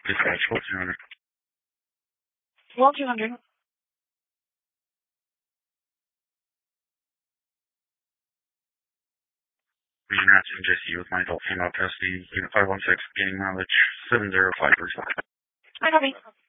Dispatch, 1200. 1200. Region Ratchet and JC with my adult female custody, unit 516, gaining mileage 705%. I copy.